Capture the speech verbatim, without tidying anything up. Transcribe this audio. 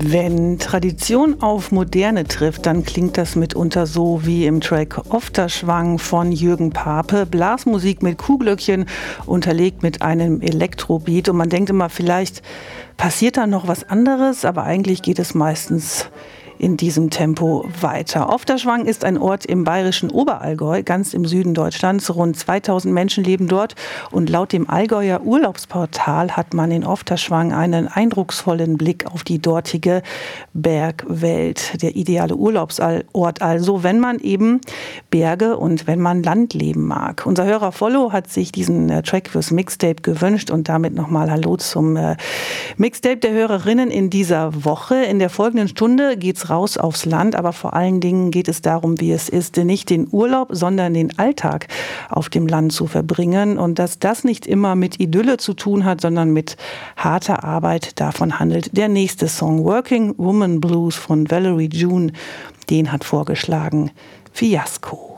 Wenn Tradition auf Moderne trifft, dann klingt das mitunter so wie im Track Ofterschwang von Jürgen Pape. Blasmusik mit Kuhglöckchen, unterlegt mit einem Elektrobeat. Und man denkt immer, vielleicht passiert da noch was anderes, aber eigentlich geht es meistens in diesem Tempo weiter. Ofterschwang ist ein Ort im bayerischen Oberallgäu, ganz im Süden Deutschlands. Rund zweitausend Menschen leben dort und laut dem Allgäuer Urlaubsportal hat man in Ofterschwang einen eindrucksvollen Blick auf die dortige Bergwelt. Der ideale Urlaubsort also, wenn man eben Berge und wenn man Landleben mag. Unser Hörer Follow hat sich diesen äh, Track fürs Mixtape gewünscht und damit nochmal Hallo zum äh, Mixtape der Hörerinnen in dieser Woche. In der folgenden Stunde geht's raus aufs Land, aber vor allen Dingen geht es darum, wie es ist, nicht den Urlaub, sondern den Alltag auf dem Land zu verbringen und dass das nicht immer mit Idylle zu tun hat, sondern mit harter Arbeit. Davon handelt der nächste Song Working Woman Blues von Valerie June. Den hat vorgeschlagen Fiasco.